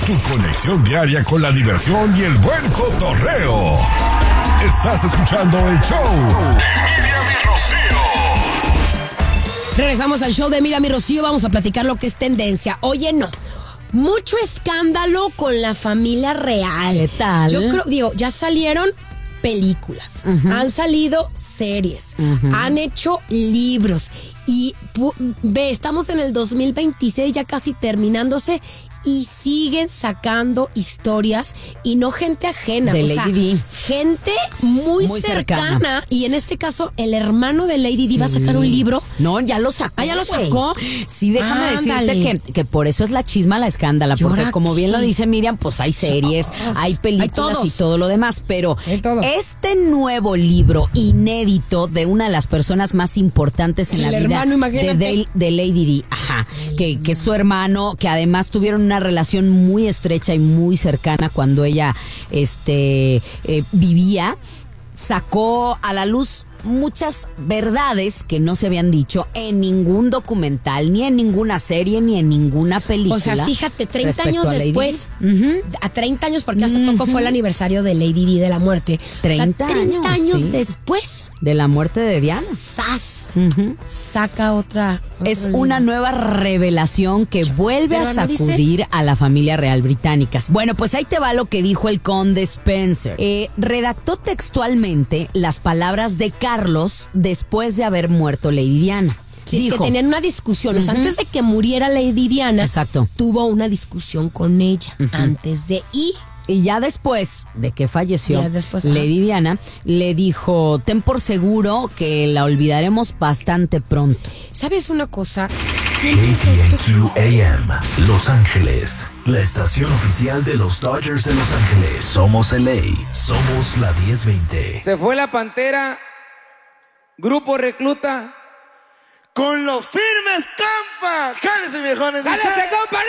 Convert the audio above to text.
Tu conexión diaria con la diversión y el buen cotorreo. Estás escuchando el show de Miriam y Rocío. Regresamos al show de Miriam y Rocío. Vamos a platicar lo que es tendencia. Oye, no. Mucho escándalo con la familia real. ¿Qué tal? Yo creo, ya salieron películas, han salido series, han hecho libros y estamos en el 2026 ya casi terminándose y siguen sacando historias y no gente ajena, de Lady Di. Gente muy cercana. Y en este caso el hermano de Lady Di va a sacar un libro. No, ya lo sacó. Ah, ya lo sacó. Sí, déjame decirte que por eso es la chisma la escándala, porque como bien lo dice Miriam, pues hay series, hay películas y todo lo demás, pero este nuevo libro inédito de una de las personas más importantes en la vida de Lady Di, que es su hermano, que además tuvieron una relación muy estrecha y muy cercana cuando ella vivía, sacó a la luz muchas verdades que no se habían dicho en ningún documental, ni en ninguna serie, ni en ninguna película. O sea, fíjate, 30 años después, a 30 años, porque hace poco fue el aniversario de Lady Di de la muerte. 30 años después de la muerte de Diana. Saca otra. Es una nueva revelación que vuelve a sacudir a la familia real británica. Bueno, pues ahí te va lo que dijo el conde Spencer. Redactó textualmente las palabras de Carlos después de haber muerto Lady Diana. Sí, dijo, es que tenían una discusión. O sea, antes de que muriera Lady Diana, tuvo una discusión con ella. Antes de Y ya después de que falleció Lady Diana, le dijo, ten por seguro que la olvidaremos bastante pronto. ¿Sabes una cosa? KTNQ AM, Los Ángeles, la estación oficial de los Dodgers de Los Ángeles. Somos LA, somos la 1020. Se fue la Pantera, Grupo Recluta. Con los firmes, compa. Jálese, viejones. ¡Jálese, compa!